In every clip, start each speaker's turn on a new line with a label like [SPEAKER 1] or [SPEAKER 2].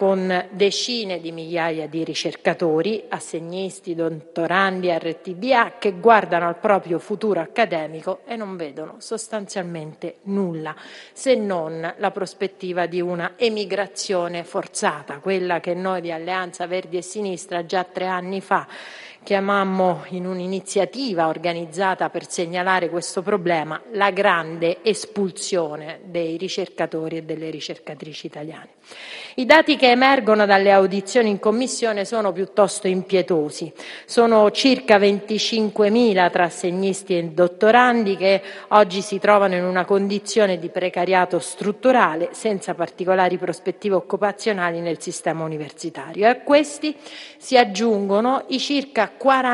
[SPEAKER 1] con decine di migliaia di ricercatori, assegnisti, dottorandi, RTBA, che guardano al proprio futuro accademico e non vedono sostanzialmente nulla, se non la prospettiva di una emigrazione forzata, quella che noi di Alleanza Verdi e Sinistra già 3 anni fa chiamammo, in un'iniziativa organizzata per segnalare questo problema, la grande espulsione dei ricercatori e delle ricercatrici italiane. I dati che emergono dalle audizioni in Commissione sono piuttosto impietosi. Sono circa 25.000 tra assegnisti e dottorandi che oggi si trovano in una condizione di precariato strutturale senza particolari prospettive occupazionali nel sistema universitario. E a questi si aggiungono i circa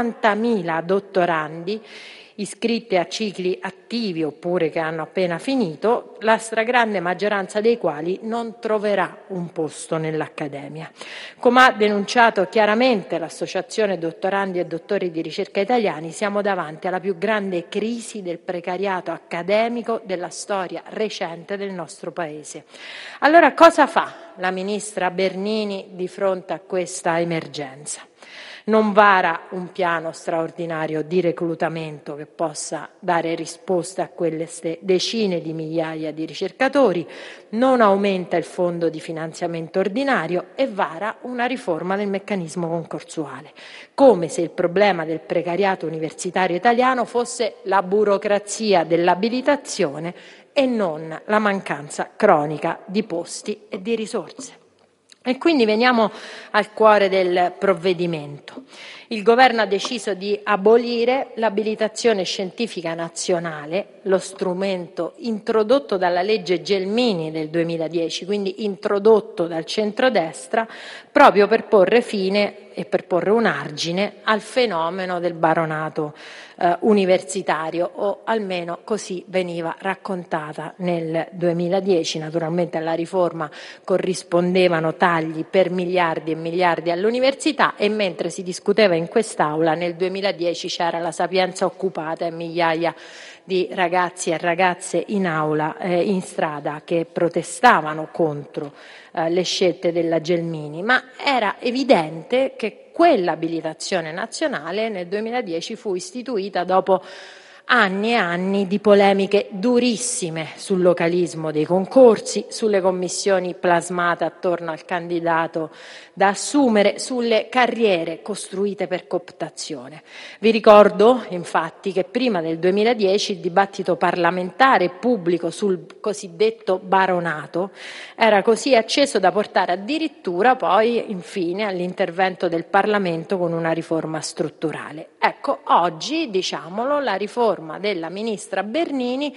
[SPEAKER 1] 40.000 dottorandi iscritti a cicli attivi oppure che hanno appena finito, la stragrande maggioranza dei quali non troverà un posto nell'accademia. Come ha denunciato chiaramente l'Associazione Dottorandi e Dottori di Ricerca Italiani, siamo davanti alla più grande crisi del precariato accademico della storia recente del nostro Paese. Allora cosa fa la ministra Bernini di fronte a questa emergenza? Non vara un piano straordinario di reclutamento che possa dare risposta a quelle decine di migliaia di ricercatori, non aumenta il fondo di finanziamento ordinario e vara una riforma del meccanismo concorsuale, come se il problema del precariato universitario italiano fosse la burocrazia dell'abilitazione e non la mancanza cronica di posti e di risorse. E quindi veniamo al cuore del provvedimento. Il Governo ha deciso di abolire l'abilitazione scientifica nazionale, lo strumento introdotto dalla legge Gelmini del 2010, quindi introdotto dal centrodestra, proprio per porre fine e per porre un argine al fenomeno del baronato universitario, o almeno così veniva raccontata nel 2010. Naturalmente alla riforma corrispondevano tagli per miliardi e miliardi all'università, e mentre si discuteva in quest'Aula nel 2010 c'era la Sapienza occupata e migliaia di ragazzi e ragazze in aula, in strada, che protestavano contro le scelte della Gelmini, ma era evidente che quell'abilitazione nazionale nel 2010 fu istituita dopo anni e anni di polemiche durissime sul localismo dei concorsi, sulle commissioni plasmate attorno al candidato da assumere, sulle carriere costruite per cooptazione. Vi ricordo infatti che prima del 2010 il dibattito parlamentare e pubblico sul cosiddetto baronato era così acceso da portare addirittura poi infine all'intervento del Parlamento con una riforma strutturale. Ecco, oggi, diciamolo, la riforma della ministra Bernini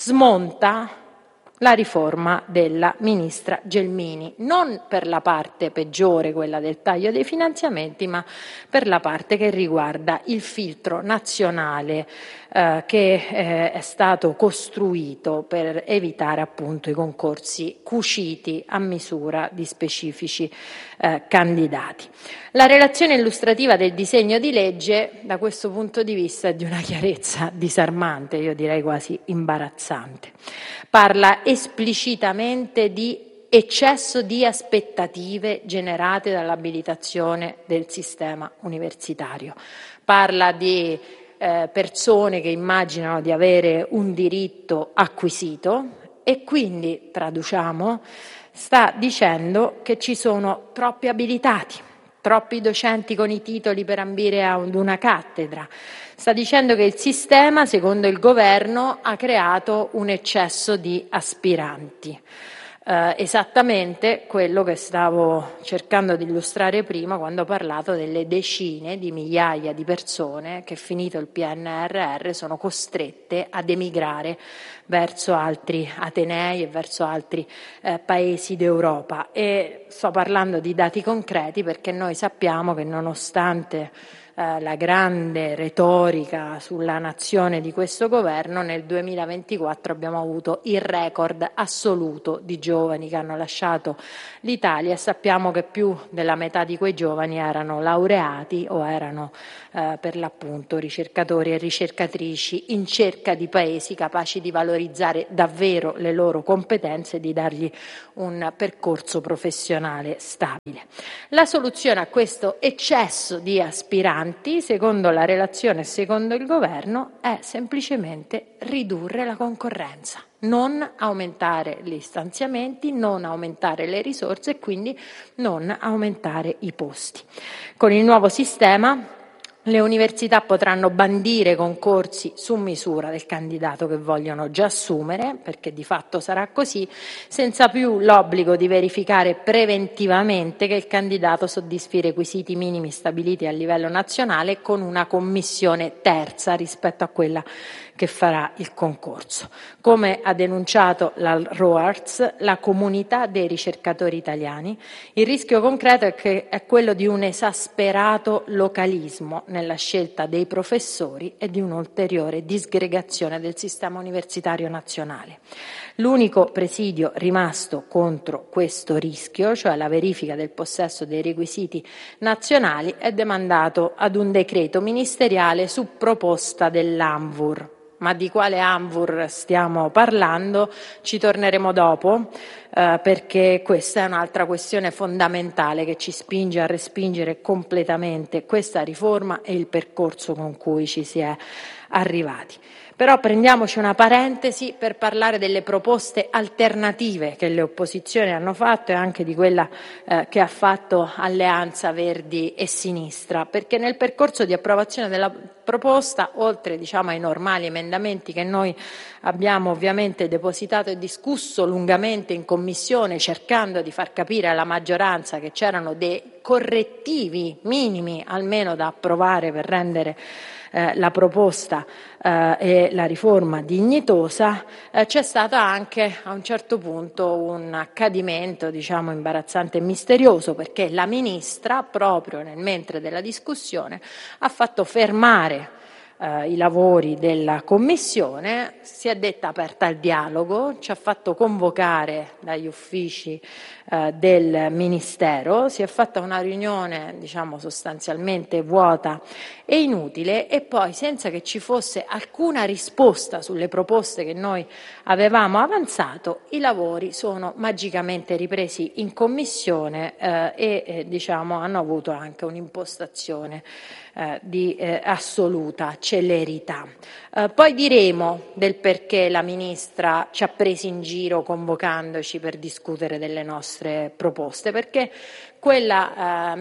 [SPEAKER 1] smonta la riforma della ministra Gelmini, non per la parte peggiore, quella del taglio dei finanziamenti, ma per la parte che riguarda il filtro nazionale che è stato costruito per evitare appunto i concorsi cuciti a misura di specifici candidati. La relazione illustrativa del disegno di legge da questo punto di vista è di una chiarezza disarmante, io direi quasi imbarazzante. Parla esplicitamente di eccesso di aspettative generate dall'abilitazione del sistema universitario. Parla di persone che immaginano di avere un diritto acquisito e quindi, traduciamo, sta dicendo che ci sono troppi abilitati, troppi docenti con i titoli per ambire ad una cattedra. Sta dicendo che il sistema, secondo il governo, ha creato un eccesso di aspiranti. Esattamente quello che stavo cercando di illustrare prima quando ho parlato delle decine di migliaia di persone che, finito il PNRR, sono costrette ad emigrare verso altri atenei e verso altri paesi d'Europa. E sto parlando di dati concreti perché noi sappiamo che, nonostante la grande retorica sulla nazione di questo governo, nel 2024 abbiamo avuto il record assoluto di giovani che hanno lasciato l'Italia e sappiamo che più della metà di quei giovani erano laureati o erano per l'appunto ricercatori e ricercatrici in cerca di paesi capaci di valorizzare davvero le loro competenze e di dargli un percorso professionale stabile. La soluzione a questo eccesso di aspiranti, secondo la relazione e secondo il governo, è semplicemente ridurre la concorrenza, non aumentare gli stanziamenti, non aumentare le risorse e quindi non aumentare i posti. Con il nuovo sistema le università potranno bandire concorsi su misura del candidato che vogliono già assumere, perché di fatto sarà così, senza più l'obbligo di verificare preventivamente che il candidato soddisfi i requisiti minimi stabiliti a livello nazionale con una commissione terza rispetto a quella che farà il concorso. Come ha denunciato la ROARS, la comunità dei ricercatori italiani, il rischio concreto è quello di un esasperato localismo nella scelta dei professori e di un'ulteriore disgregazione del sistema universitario nazionale. L'unico presidio rimasto contro questo rischio, cioè la verifica del possesso dei requisiti nazionali, è demandato ad un decreto ministeriale su proposta dell'ANVUR. Ma di quale ANVUR stiamo parlando? Ci torneremo dopo, perché questa è un'altra questione fondamentale che ci spinge a respingere completamente questa riforma e il percorso con cui ci si è arrivati. Però prendiamoci una parentesi per parlare delle proposte alternative che le opposizioni hanno fatto e anche di quella che ha fatto Alleanza Verdi e Sinistra, perché nel percorso di approvazione della proposta, oltre ai normali emendamenti che noi abbiamo ovviamente depositato e discusso lungamente in Commissione, cercando di far capire alla maggioranza che c'erano dei correttivi minimi almeno da approvare per rendere la proposta e la riforma dignitosa, c'è stato anche a un certo punto un accadimento imbarazzante e misterioso, perché la Ministra, proprio nel mentre della discussione, ha fatto fermare i lavori della Commissione, si è detta aperta al dialogo, ci ha fatto convocare dagli uffici del Ministero, si è fatta una riunione sostanzialmente vuota e inutile e poi senza che ci fosse alcuna risposta sulle proposte che noi avevamo avanzato, i lavori sono magicamente ripresi in Commissione e hanno avuto anche un'impostazione di assoluta celerità. Poi diremo del perché la Ministra ci ha presi in giro convocandoci per discutere delle nostre proposte, perché quel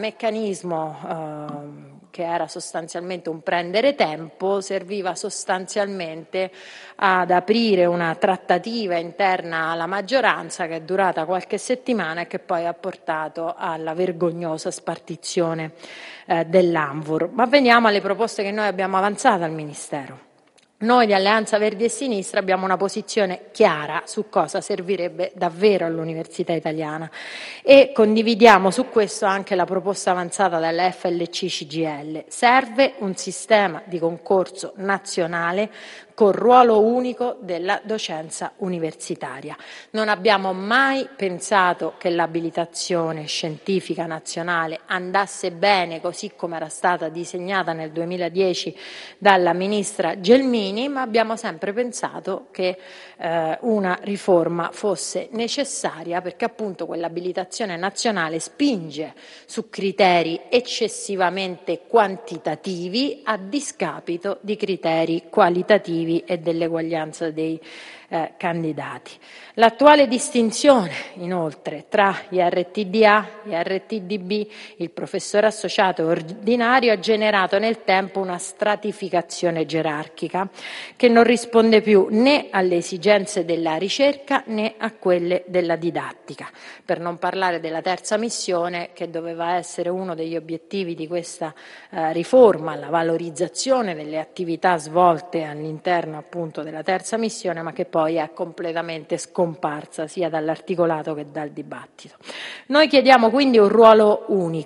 [SPEAKER 1] meccanismo che era sostanzialmente un prendere tempo, serviva sostanzialmente ad aprire una trattativa interna alla maggioranza che è durata qualche settimana e che poi ha portato alla vergognosa spartizione dell'ANVUR. Ma veniamo alle proposte che noi abbiamo avanzato al Ministero. Noi di Alleanza Verdi e Sinistra abbiamo una posizione chiara su cosa servirebbe davvero all'università italiana e condividiamo su questo anche la proposta avanzata dalla FLC-CGIL. Serve un sistema di concorso nazionale con ruolo unico della docenza universitaria. Non abbiamo mai pensato che l'abilitazione scientifica nazionale andasse bene così come era stata disegnata nel 2010 dalla ministra Gelmini, ma abbiamo sempre pensato che una riforma fosse necessaria perché appunto quell'abilitazione nazionale spinge su criteri eccessivamente quantitativi a discapito di criteri qualitativi e dell'eguaglianza dei candidati. L'attuale distinzione, inoltre, tra gli RTDA, gli RTDB, il professore associato e ordinario ha generato nel tempo una stratificazione gerarchica che non risponde più né alle esigenze della ricerca né a quelle della didattica. Per non parlare della terza missione, che doveva essere uno degli obiettivi di questa riforma, la valorizzazione delle attività svolte all'interno appunto della terza missione, ma che poi è completamente scomparsa sia dall'articolato che dal dibattito. Noi chiediamo quindi un ruolo unico,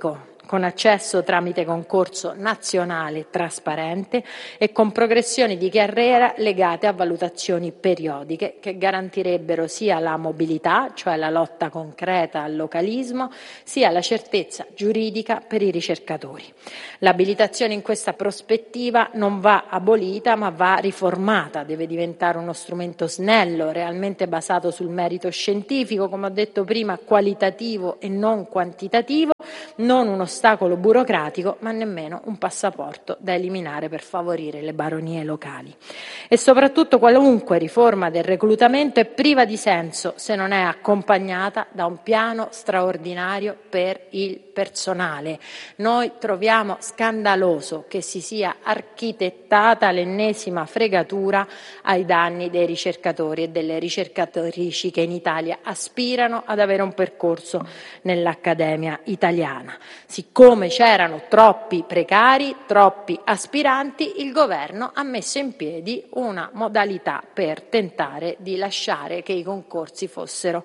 [SPEAKER 1] con accesso tramite concorso nazionale trasparente e con progressioni di carriera legate a valutazioni periodiche che garantirebbero sia la mobilità, cioè la lotta concreta al localismo, sia la certezza giuridica per i ricercatori. L'abilitazione in questa prospettiva non va abolita ma va riformata, deve diventare uno strumento snello, realmente basato sul merito scientifico, come ho detto prima, qualitativo e non quantitativo, non un ostacolo burocratico, ma nemmeno un passaporto da eliminare per favorire le baronie locali. E soprattutto qualunque riforma del reclutamento è priva di senso se non è accompagnata da un piano straordinario per il personale. Noi troviamo scandaloso che si sia architettata l'ennesima fregatura ai danni dei ricercatori e delle ricercatrici che in Italia aspirano ad avere un percorso nell'Accademia italiana. Siccome c'erano troppi precari, troppi aspiranti, il governo ha messo in piedi una modalità per tentare di lasciare che i concorsi fossero,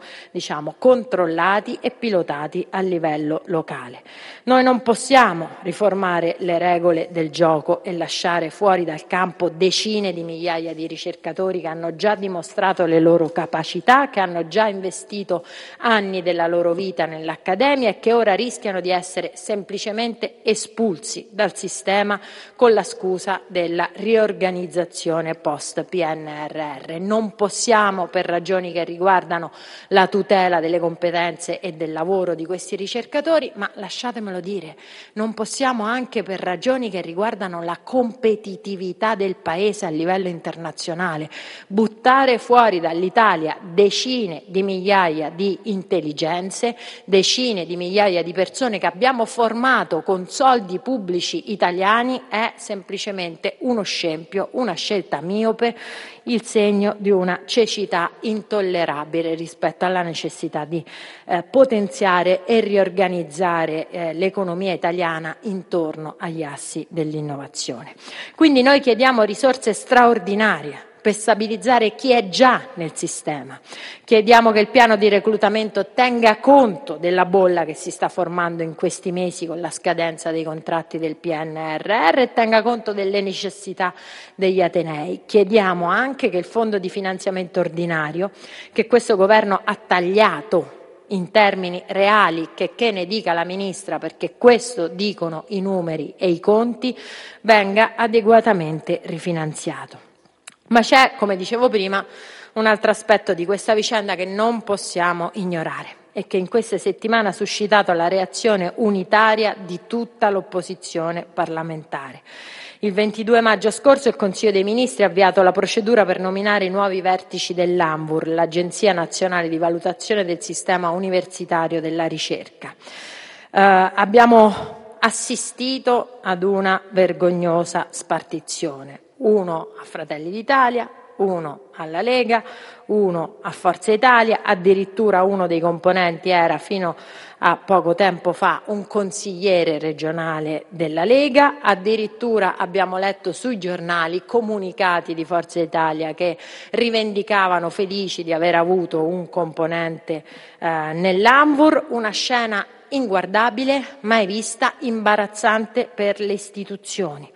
[SPEAKER 1] controllati e pilotati a livello locale. Noi non possiamo riformare le regole del gioco e lasciare fuori dal campo decine di migliaia di ricercatori che hanno già dimostrato le loro capacità, che hanno già investito anni della loro vita nell'Accademia e che ora rischiano di essere semplicemente espulsi dal sistema con la scusa della riorganizzazione post PNRR. Non possiamo, per ragioni che riguardano la tutela delle competenze e del lavoro di questi ricercatori, ma lasciatemelo dire, non possiamo anche per ragioni che riguardano la competitività del Paese a livello internazionale, buttare fuori dall'Italia decine di migliaia di intelligenze, decine di migliaia di persone che abbiamo formato con soldi pubblici italiani è semplicemente uno scempio, una scelta miope, il segno di una cecità intollerabile rispetto alla necessità di potenziare e riorganizzare l'economia italiana intorno agli assi dell'innovazione. Quindi noi chiediamo risorse straordinarie per stabilizzare chi è già nel sistema. Chiediamo che il piano di reclutamento tenga conto della bolla che si sta formando in questi mesi con la scadenza dei contratti del PNRR e tenga conto delle necessità degli atenei. Chiediamo anche che il fondo di finanziamento ordinario, che questo governo ha tagliato in termini reali, che ne dica la Ministra, perché questo dicono i numeri e i conti, venga adeguatamente rifinanziato. Ma c'è, come dicevo prima, un altro aspetto di questa vicenda che non possiamo ignorare e che in queste settimane ha suscitato la reazione unitaria di tutta l'opposizione parlamentare. Il 22 maggio scorso il Consiglio dei Ministri ha avviato la procedura per nominare i nuovi vertici dell'ANVUR, l'Agenzia Nazionale di Valutazione del Sistema Universitario della Ricerca. Abbiamo assistito ad una vergognosa spartizione. Uno a Fratelli d'Italia, uno alla Lega, uno a Forza Italia, addirittura uno dei componenti era fino a poco tempo fa un consigliere regionale della Lega, addirittura abbiamo letto sui giornali comunicati di Forza Italia che rivendicavano felici di aver avuto un componente nell'ANVUR, una scena inguardabile, mai vista, imbarazzante per le istituzioni.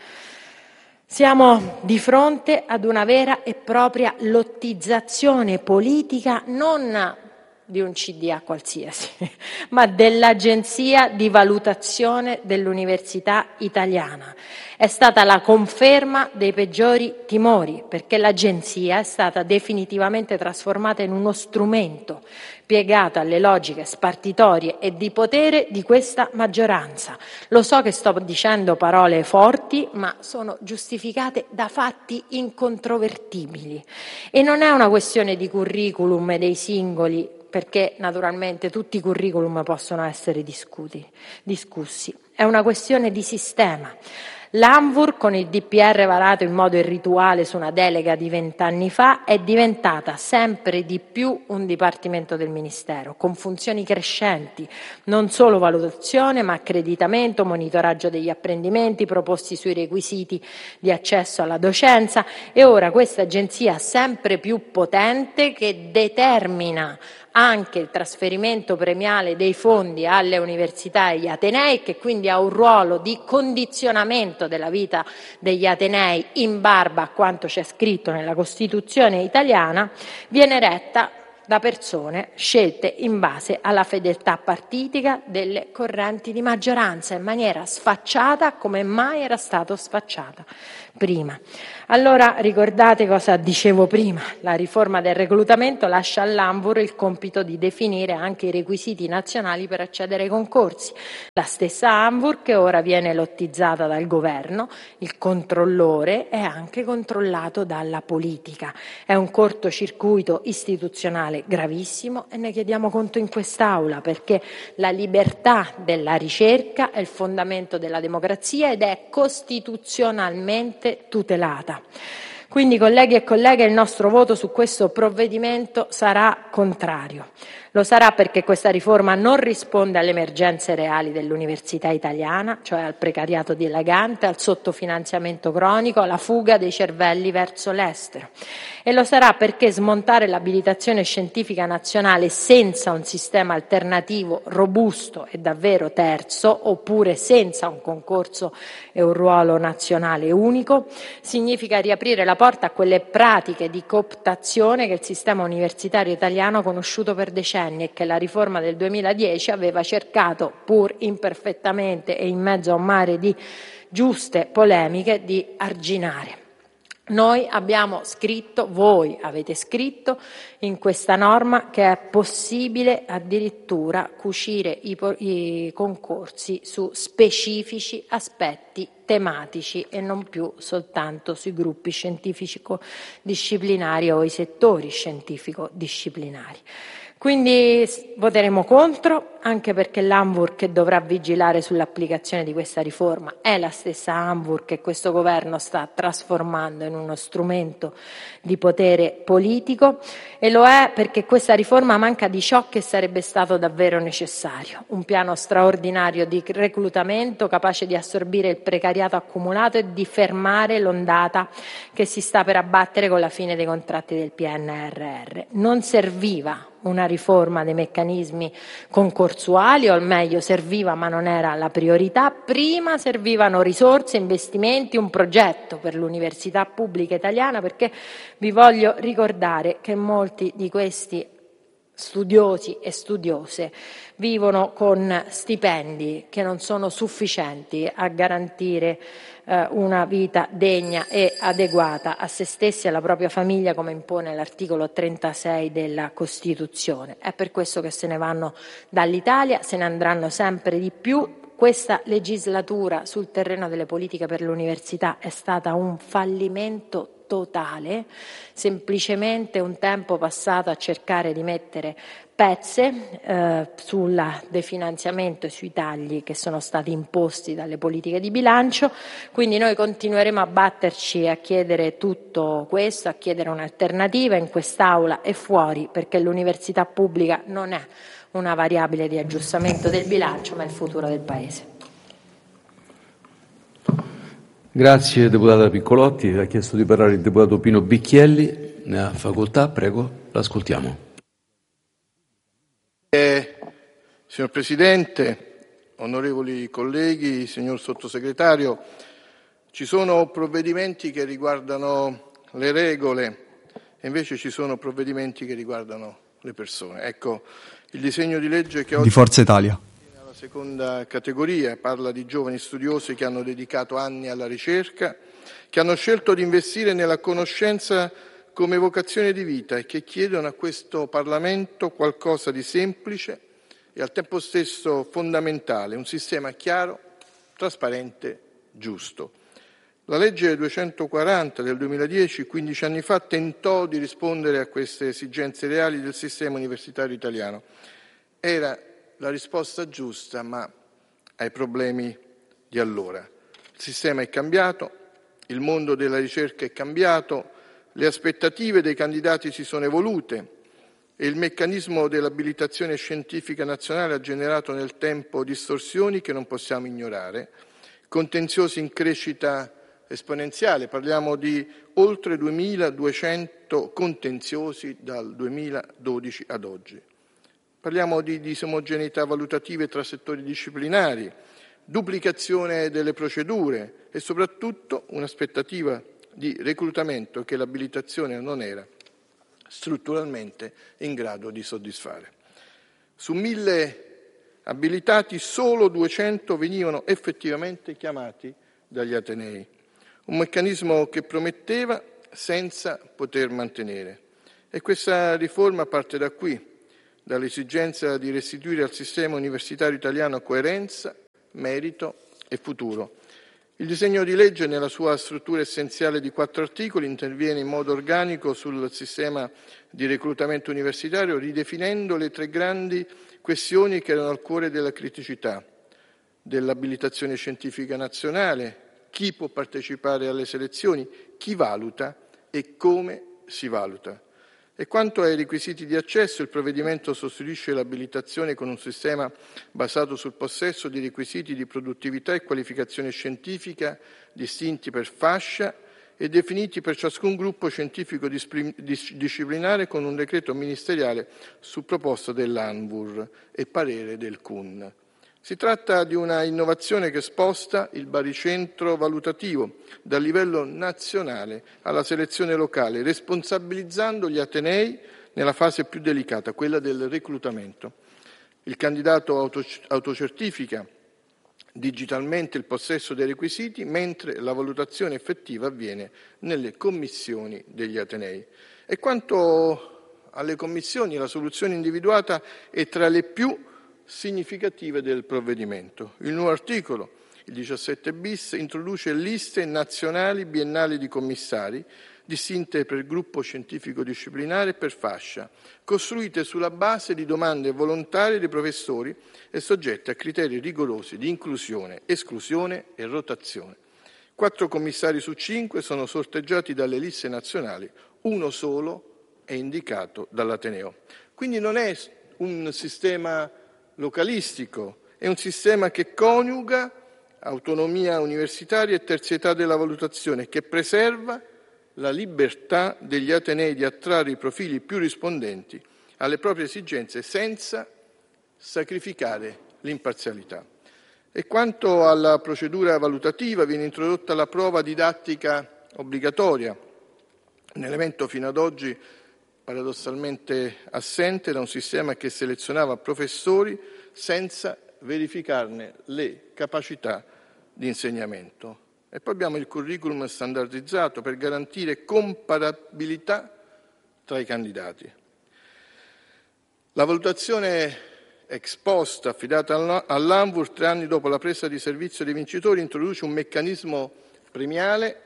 [SPEAKER 1] Siamo di fronte ad una vera e propria lottizzazione politica non di un CDA qualsiasi, ma dell'Agenzia di Valutazione dell'Università Italiana. È stata la conferma dei peggiori timori, perché l'Agenzia è stata definitivamente trasformata in uno strumento piegato alle logiche spartitorie e di potere di questa maggioranza. Lo so che sto dicendo parole forti, ma sono giustificate da fatti incontrovertibili. E non è una questione di curriculum dei singoli, perché naturalmente tutti i curriculum possono essere discussi. È una questione di sistema. L'ANVUR, con il DPR varato in modo irrituale su una delega di 20 anni fa, è diventata sempre di più un dipartimento del Ministero, con funzioni crescenti, non solo valutazione, ma accreditamento, monitoraggio degli apprendimenti proposti sui requisiti di accesso alla docenza, e ora questa agenzia sempre più potente che determina anche il trasferimento premiale dei fondi alle università e agli atenei, che quindi quindi ha un ruolo di condizionamento della vita degli atenei in barba a quanto c'è scritto nella Costituzione italiana, viene retta da persone scelte in base alla fedeltà partitica delle correnti di maggioranza in maniera sfacciata come mai era stato sfacciata prima. Allora ricordate cosa dicevo prima, la riforma del reclutamento lascia all'ANVUR il compito di definire anche i requisiti nazionali per accedere ai concorsi. La stessa ANVUR che ora viene lottizzata dal governo, il controllore è anche controllato dalla politica. È un cortocircuito istituzionale gravissimo e ne chiediamo conto in quest'Aula perché la libertà della ricerca è il fondamento della democrazia ed è costituzionalmente tutelata. Quindi, colleghi e colleghe, il nostro voto su questo provvedimento sarà contrario. Lo sarà perché questa riforma non risponde alle emergenze reali dell'università italiana, cioè al precariato dilagante, al sottofinanziamento cronico, alla fuga dei cervelli verso l'estero. E lo sarà perché smontare l'abilitazione scientifica nazionale senza un sistema alternativo robusto e davvero terzo, oppure senza un concorso e un ruolo nazionale unico, significa riaprire la porta a quelle pratiche di cooptazione che il sistema universitario italiano ha conosciuto per decenni e che la riforma del 2010 aveva cercato, pur imperfettamente e in mezzo a un mare di giuste polemiche, di arginare. Noi abbiamo scritto, voi avete scritto in questa norma che è possibile addirittura cucire i concorsi su specifici aspetti tematici e non più soltanto sui gruppi scientifico-disciplinari o i settori scientifico-disciplinari. Quindi voteremo contro, anche perché l'ANVUR che dovrà vigilare sull'applicazione di questa riforma è la stessa ANVUR che questo governo sta trasformando in uno strumento di potere politico e lo è perché questa riforma manca di ciò che sarebbe stato davvero necessario, un piano straordinario di reclutamento capace di assorbire il precariato accumulato e di fermare l'ondata che si sta per abbattere con la fine dei contratti del PNRR. Non serviva una riforma dei meccanismi concorsuali, o al meglio serviva ma non era la priorità, prima servivano risorse, investimenti, un progetto per l'università pubblica italiana, perché vi voglio ricordare che molti di questi studiosi e studiose vivono con stipendi che non sono sufficienti a garantire una vita degna e adeguata a se stessi e alla propria famiglia, come impone l'articolo 36 della Costituzione. È per questo che se ne vanno dall'Italia, se ne andranno sempre di più. Questa legislatura sul terreno delle politiche per l'università è stata un fallimento totale, semplicemente un tempo passato a cercare di mettere pezze sul definanziamento e sui tagli che sono stati imposti dalle politiche di bilancio. Quindi noi continueremo a batterci e a chiedere tutto questo, a chiedere un'alternativa in quest'Aula e fuori, perché l'università pubblica non è una variabile di aggiustamento del bilancio, ma il futuro del Paese.
[SPEAKER 2] Grazie deputata Piccolotti. Ha chiesto di parlare il deputato Pino Bicchielli. Ne ha facoltà, prego, l'ascoltiamo.
[SPEAKER 3] Signor Presidente, onorevoli colleghi, signor Sottosegretario, ci sono provvedimenti che riguardano le regole e invece ci sono provvedimenti che riguardano le persone. Ecco, il disegno di legge che oggi
[SPEAKER 4] di Forza Italia
[SPEAKER 3] è alla seconda categoria parla di giovani studiosi che hanno dedicato anni alla ricerca, che hanno scelto di investire nella conoscenza come vocazione di vita e che chiedono a questo Parlamento qualcosa di semplice e al tempo stesso fondamentale, un sistema chiaro, trasparente, giusto. La legge 240 del 2010, 15 anni fa, tentò di rispondere a queste esigenze reali del sistema universitario italiano. Era la risposta giusta, ma ai problemi di allora. Il sistema è cambiato, il mondo della ricerca è cambiato, le aspettative dei candidati si sono evolute e il meccanismo dell'abilitazione scientifica nazionale ha generato nel tempo distorsioni che non possiamo ignorare, contenziosi in crescita esponenziale, parliamo di oltre 2.200 contenziosi dal 2012 ad oggi. Parliamo di disomogeneità valutative tra settori disciplinari, duplicazione delle procedure e soprattutto un'aspettativa di reclutamento che l'abilitazione non era strutturalmente in grado di soddisfare. Su 1.000 abilitati solo 200 venivano effettivamente chiamati dagli atenei, un meccanismo che prometteva senza poter mantenere. E questa riforma parte da qui, dall'esigenza di restituire al sistema universitario italiano coerenza, merito e futuro. Il disegno di legge, nella sua struttura essenziale di 4 articoli, interviene in modo organico sul sistema di reclutamento universitario, ridefinendo le 3 grandi questioni che erano al cuore della criticità: dell'abilitazione scientifica nazionale, chi può partecipare alle selezioni, chi valuta e come si valuta. E quanto ai requisiti di accesso, il provvedimento sostituisce l'abilitazione con un sistema basato sul possesso di requisiti di produttività e qualificazione scientifica distinti per fascia e definiti per ciascun gruppo scientifico disciplinare con un decreto ministeriale su proposta dell'ANVUR e parere del CUN. Si tratta di una innovazione che sposta il baricentro valutativo dal livello nazionale alla selezione locale, responsabilizzando gli atenei nella fase più delicata, quella del reclutamento. Il candidato autocertifica digitalmente il possesso dei requisiti, mentre la valutazione effettiva avviene nelle commissioni degli atenei. E quanto alle commissioni, la soluzione individuata è tra le più significative del provvedimento. Il nuovo articolo, il 17 bis, introduce liste nazionali biennali di commissari, distinte per gruppo scientifico disciplinare e per fascia, costruite sulla base di domande volontarie dei professori e soggette a criteri rigorosi di inclusione, esclusione e rotazione. 4 commissari su 5 sono sorteggiati dalle liste nazionali, uno solo è indicato dall'ateneo. Quindi non è un sistema localistico, è un sistema che coniuga autonomia universitaria e terzietà della valutazione, che preserva la libertà degli atenei di attrarre i profili più rispondenti alle proprie esigenze senza sacrificare l'imparzialità. E quanto alla procedura valutativa, viene introdotta la prova didattica obbligatoria, un elemento fino ad oggi paradossalmente assente da un sistema che selezionava professori senza verificarne le capacità di insegnamento. E poi abbiamo il curriculum standardizzato per garantire comparabilità tra i candidati. La valutazione ex post affidata all'ANVUR 3 anni dopo la presa di servizio dei vincitori introduce un meccanismo premiale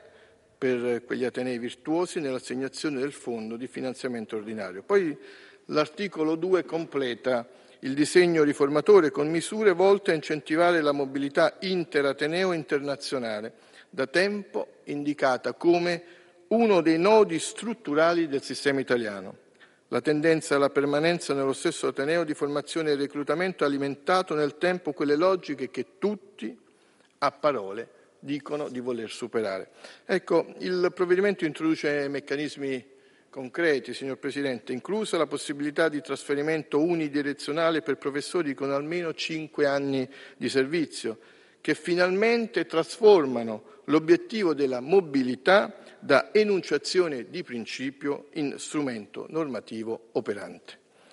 [SPEAKER 3] per quegli atenei virtuosi nell'assegnazione del fondo di finanziamento ordinario. Poi l'articolo 2 completa il disegno riformatore con misure volte a incentivare la mobilità interateneo internazionale, da tempo indicata come uno dei nodi strutturali del sistema italiano. La tendenza alla permanenza nello stesso ateneo di formazione e reclutamento ha alimentato nel tempo quelle logiche che tutti, a parole, dicono di voler superare. Ecco, il provvedimento introduce meccanismi concreti, signor Presidente, inclusa la possibilità di trasferimento unidirezionale per professori con almeno 5 anni di servizio, che finalmente trasformano l'obiettivo della mobilità da enunciazione di principio in strumento normativo operante.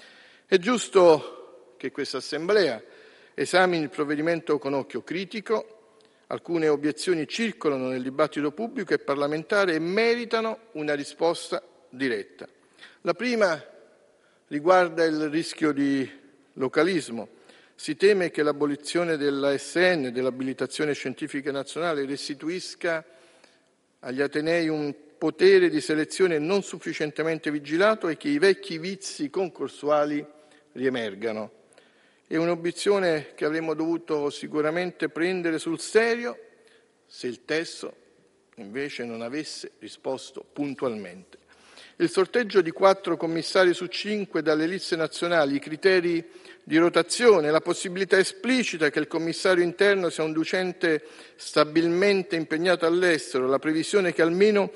[SPEAKER 3] È giusto che questa Assemblea esamini il provvedimento con occhio critico. Alcune obiezioni circolano nel dibattito pubblico e parlamentare e meritano una risposta diretta. La prima riguarda il rischio di localismo. Si teme che l'abolizione dell'ASN, dell'abilitazione scientifica nazionale, restituisca agli atenei un potere di selezione non sufficientemente vigilato e che i vecchi vizi concorsuali riemergano. È un'obiezione che avremmo dovuto sicuramente prendere sul serio se il testo invece non avesse risposto puntualmente. Il sorteggio di 4 commissari su 5 dalle liste nazionali, i criteri di rotazione, la possibilità esplicita che il commissario interno sia un docente stabilmente impegnato all'estero, la previsione che almeno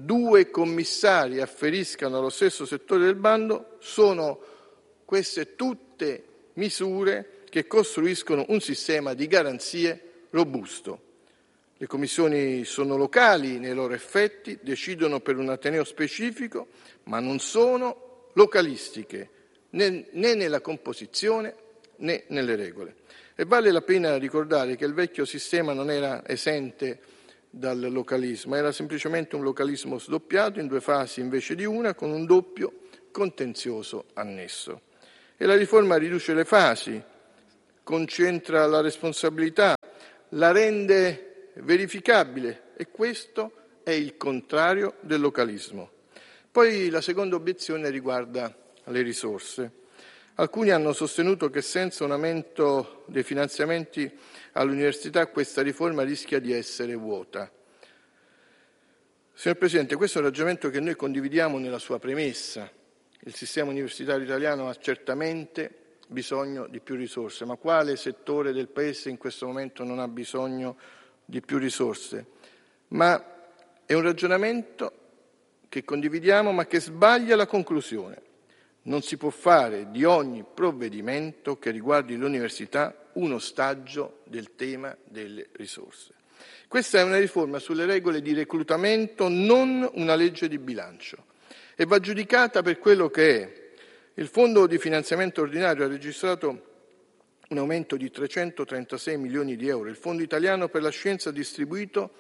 [SPEAKER 3] 2 commissari afferiscano allo stesso settore del bando, sono queste tutte misure che costruiscono un sistema di garanzie robusto. Le commissioni sono locali nei loro effetti, decidono per un ateneo specifico, ma non sono localistiche né nella composizione né nelle regole. E vale la pena ricordare che il vecchio sistema non era esente dal localismo, era semplicemente un localismo sdoppiato in 2 fasi invece di una, con un doppio contenzioso annesso. E la riforma riduce le fasi, concentra la responsabilità, la rende verificabile, e questo è il contrario del localismo. Poi la seconda obiezione riguarda le risorse. Alcuni hanno sostenuto che senza un aumento dei finanziamenti all'università questa riforma rischia di essere vuota. Signor Presidente, questo è un ragionamento che noi condividiamo nella sua premessa. Il sistema universitario italiano ha certamente bisogno di più risorse, ma quale settore del Paese in questo momento non ha bisogno di più risorse? Ma è un ragionamento che condividiamo, ma che sbaglia la conclusione. Non si può fare di ogni provvedimento che riguardi l'università un ostaggio del tema delle risorse. Questa è una riforma sulle regole di reclutamento, non una legge di bilancio, e va giudicata per quello che è. Il Fondo di finanziamento ordinario ha registrato un aumento di 336 milioni di euro. Il Fondo italiano per la scienza ha distribuito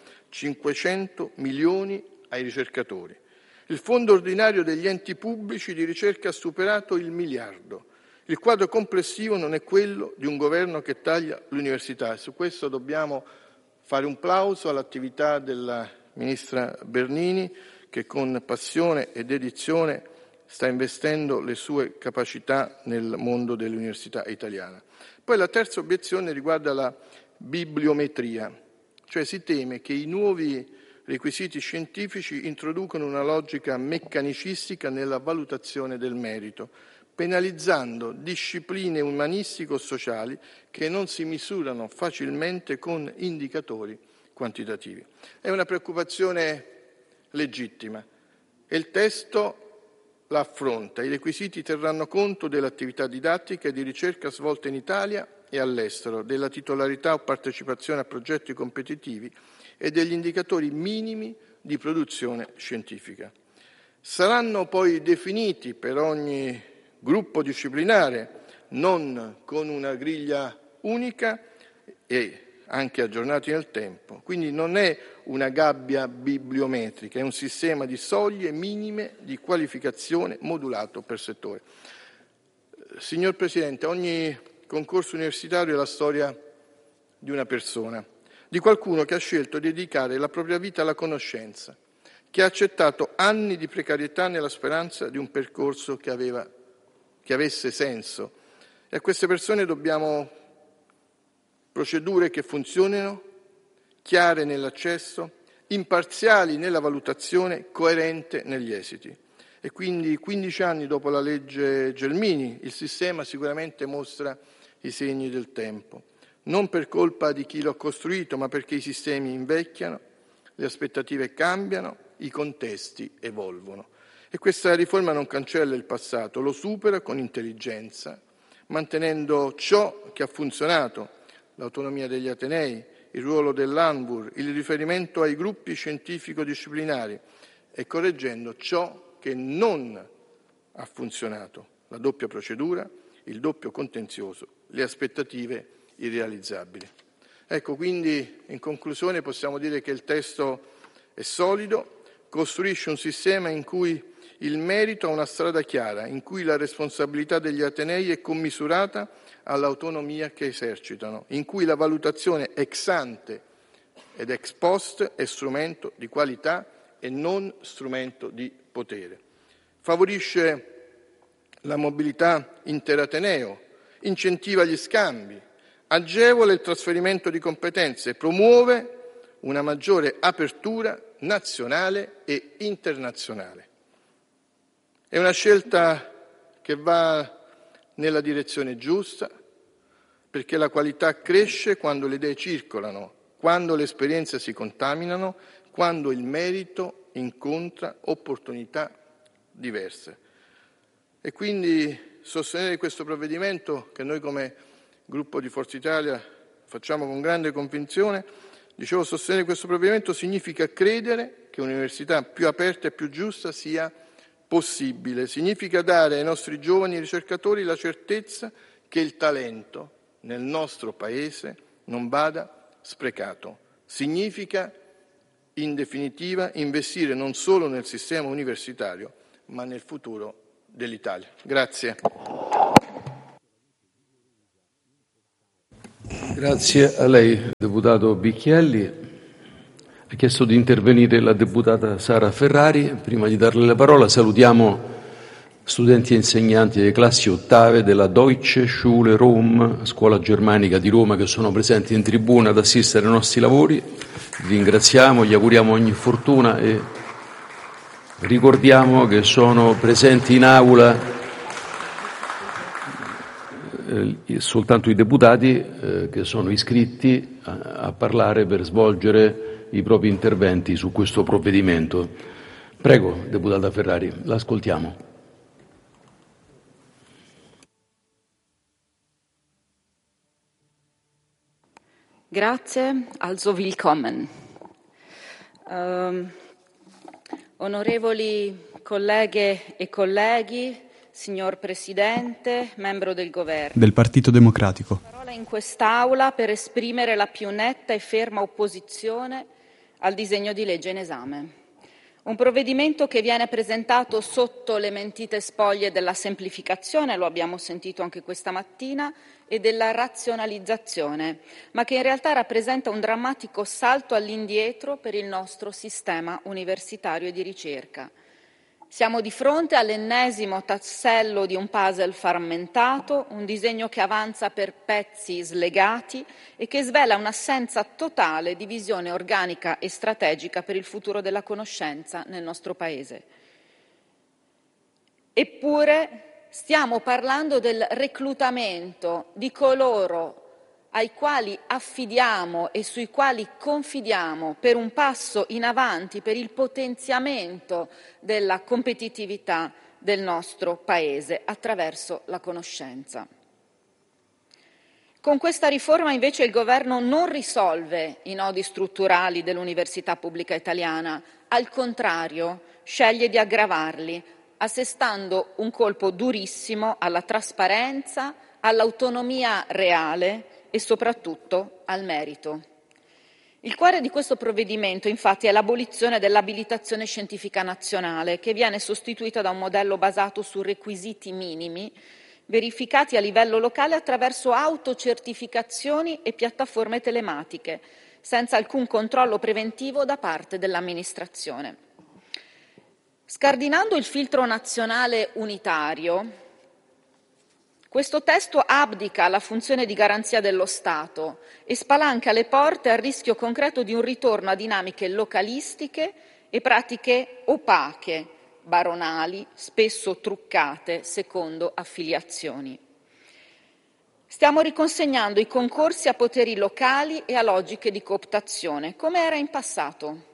[SPEAKER 3] 500 milioni ai ricercatori. Il fondo ordinario degli enti pubblici di ricerca ha superato il miliardo. Il quadro complessivo non è quello di un governo che taglia l'università, e su questo dobbiamo fare un plauso all'attività della ministra Bernini, che con passione e dedizione sta investendo le sue capacità nel mondo dell'università italiana. Poi la terza obiezione riguarda la bibliometria, cioè si teme che i nuovi requisiti scientifici introducono una logica meccanicistica nella valutazione del merito, penalizzando discipline umanistico-sociali che non si misurano facilmente con indicatori quantitativi. È una preoccupazione legittima e il testo la affronta. I requisiti terranno conto dell'attività didattica e di ricerca svolta in Italia e all'estero, della titolarità o partecipazione a progetti competitivi e degli indicatori minimi di produzione scientifica. Saranno poi definiti per ogni gruppo disciplinare, non con una griglia unica e anche aggiornati nel tempo. Quindi non è una gabbia bibliometrica, è un sistema di soglie minime di qualificazione modulato per settore. Signor Presidente, ogni concorso universitario è la storia di una persona, di qualcuno che ha scelto di dedicare la propria vita alla conoscenza, che ha accettato anni di precarietà nella speranza di un percorso che avesse senso. E a queste persone dobbiamo procedure che funzionino, chiare nell'accesso, imparziali nella valutazione, coerente negli esiti. E quindi 15 anni dopo la legge Gelmini il sistema sicuramente mostra i segni del tempo. Non per colpa di chi lo ha costruito, ma perché i sistemi invecchiano, le aspettative cambiano, i contesti evolvono. E questa riforma non cancella il passato, lo supera con intelligenza, mantenendo ciò che ha funzionato, l'autonomia degli atenei, il ruolo dell'ANVUR, il riferimento ai gruppi scientifico-disciplinari e correggendo ciò che non ha funzionato, la doppia procedura, il doppio contenzioso, le aspettative irrealizzabili. Ecco, quindi in conclusione possiamo dire che il testo è solido, costruisce un sistema in cui il merito ha una strada chiara, in cui la responsabilità degli atenei è commisurata all'autonomia che esercitano, in cui la valutazione ex ante ed ex post è strumento di qualità e non strumento di potere. Favorisce la mobilità interateneo, incentiva gli scambi, agevola il trasferimento di competenze, promuove una maggiore apertura nazionale e internazionale. È una scelta che va nella direzione giusta, perché la qualità cresce quando le idee circolano, quando le esperienze si contaminano, quando il merito incontra opportunità diverse. E quindi sostenere questo provvedimento, che noi come gruppo di Forza Italia facciamo con grande convinzione. Dicevo, sostenere questo provvedimento significa credere che un'università più aperta e più giusta sia possibile, significa dare ai nostri giovani ricercatori la certezza che il talento nel nostro Paese non vada sprecato, significa in definitiva investire non solo nel sistema universitario ma nel futuro dell'Italia. Grazie.
[SPEAKER 2] Grazie a lei, deputato Bicchielli. Ha chiesto di intervenire la deputata Sara Ferrari. Prima di darle la parola salutiamo studenti e insegnanti delle classi ottave della Deutsche Schule Rom, scuola germanica di Roma, che sono presenti in tribuna ad assistere ai nostri lavori. Li ringraziamo, gli auguriamo ogni fortuna e ricordiamo che sono presenti in aula soltanto i deputati che sono iscritti a parlare per svolgere i propri interventi su questo provvedimento. Prego, deputata Ferrari, l'ascoltiamo.
[SPEAKER 4] Grazie, also willkommen. Onorevoli colleghe e colleghi, signor Presidente, membro del Governo.
[SPEAKER 5] Del Partito Democratico.
[SPEAKER 4] Parola in quest'Aula per esprimere la più netta e ferma opposizione al disegno di legge in esame. Un provvedimento che viene presentato sotto le mentite spoglie della semplificazione, lo abbiamo sentito anche questa mattina, e della razionalizzazione, ma che in realtà rappresenta un drammatico salto all'indietro per il nostro sistema universitario e di ricerca. Siamo di fronte all'ennesimo tassello di un puzzle frammentato, un disegno che avanza per pezzi slegati e che svela un'assenza totale di visione organica e strategica per il futuro della conoscenza nel nostro Paese. Eppure stiamo parlando del reclutamento di coloro ai quali affidiamo e sui quali confidiamo per un passo in avanti, per il potenziamento della competitività del nostro Paese attraverso la conoscenza. Con questa riforma invece il Governo non risolve i nodi strutturali dell'università pubblica italiana, al contrario sceglie di aggravarli, assestando un colpo durissimo alla trasparenza, all'autonomia reale e soprattutto al merito. Il cuore di questo provvedimento, infatti, è l'abolizione dell'abilitazione scientifica nazionale, che viene sostituita da un modello basato su requisiti minimi, verificati a livello locale attraverso autocertificazioni e piattaforme telematiche, senza alcun controllo preventivo da parte dell'amministrazione. Scardinando il filtro nazionale unitario, questo testo abdica alla funzione di garanzia dello Stato e spalanca le porte al rischio concreto di un ritorno a dinamiche localistiche e pratiche opache, baronali, spesso truccate secondo affiliazioni. Stiamo riconsegnando i concorsi a poteri locali e a logiche di cooptazione, come era in passato.